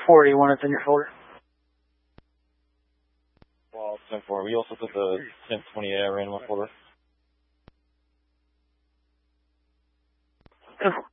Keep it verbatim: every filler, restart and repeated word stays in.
four eighty-one is in your folder. Well, ten four. We also put the ten twenty-eight I ran in my folder.